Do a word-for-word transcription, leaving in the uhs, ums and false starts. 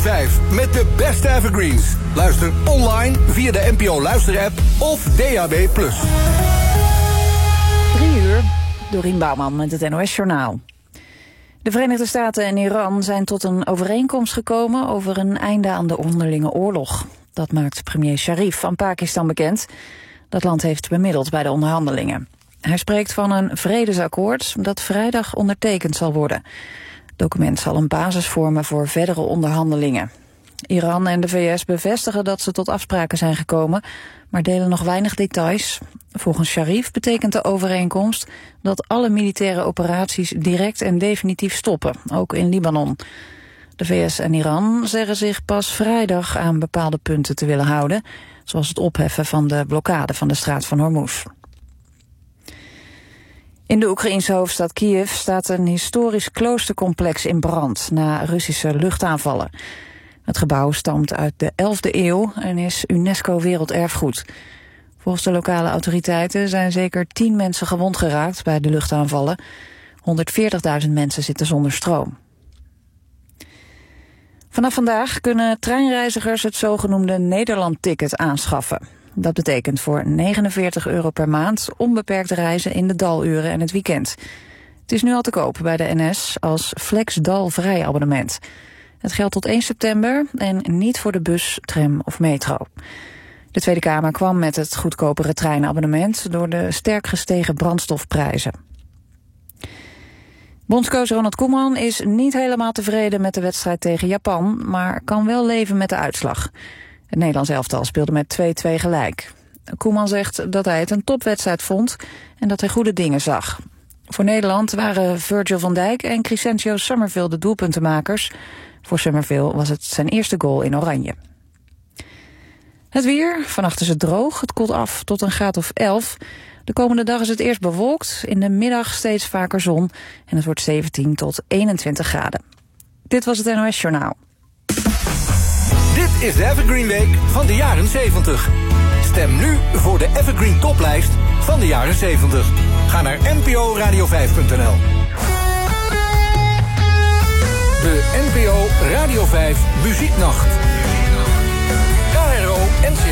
vijf met de beste evergreens. Luister online via de N P O luisterapp of D A B plus. Drie uur, Dorien Bouwman met het N O S Journaal. De Verenigde Staten en Iran zijn tot een overeenkomst gekomen over een einde aan de onderlinge oorlog. Dat maakt premier Sharif van Pakistan bekend. Dat land heeft bemiddeld bij de onderhandelingen. Hij spreekt van een vredesakkoord dat vrijdag ondertekend zal worden. Het document zal een basis vormen voor verdere onderhandelingen. Iran en de V S bevestigen dat ze tot afspraken zijn gekomen, maar delen nog weinig details. Volgens Sharif betekent de overeenkomst dat alle militaire operaties direct en definitief stoppen, ook in Libanon. De V S en Iran zeggen zich pas vrijdag aan bepaalde punten te willen houden, zoals het opheffen van de blokkade van de straat van Hormuz. In de Oekraïense hoofdstad Kiev staat een historisch kloostercomplex in brand na Russische luchtaanvallen. Het gebouw stamt uit de elfde eeuw en is UNESCO Werelderfgoed. Volgens de lokale autoriteiten zijn zeker tien mensen gewond geraakt bij de luchtaanvallen. honderdveertigduizend mensen zitten zonder stroom. Vanaf vandaag kunnen treinreizigers het zogenoemde Nederland-ticket aanschaffen. Dat betekent voor negenenveertig euro per maand onbeperkt reizen in de daluren en het weekend. Het is nu al te koop bij de N S als flex-dal-vrij abonnement. Het geldt tot één september en niet voor de bus, tram of metro. De Tweede Kamer kwam met het goedkopere treinabonnement door de sterk gestegen brandstofprijzen. Bondscoach Ronald Koeman is niet helemaal tevreden met de wedstrijd tegen Japan, maar kan wel leven met de uitslag. Het Nederlands elftal speelde met twee-twee gelijk. Koeman zegt dat hij het een topwedstrijd vond en dat hij goede dingen zag. Voor Nederland waren Virgil van Dijk en Crescencio Summerville de doelpuntenmakers. Voor Summerville was het zijn eerste goal in oranje. Het weer, vannacht is het droog, het koelt af tot een graad of elf. De komende dag is het eerst bewolkt, in de middag steeds vaker zon en het wordt zeventien tot eenentwintig graden. Dit was het N O S Journaal. Dit is de Evergreen Week van de jaren zeventig. Stem nu voor de Evergreen Toplijst van de jaren zeventig. Ga naar N P O radio vijf punt n l. De N P O Radio vijf Muzieknacht. K R O N C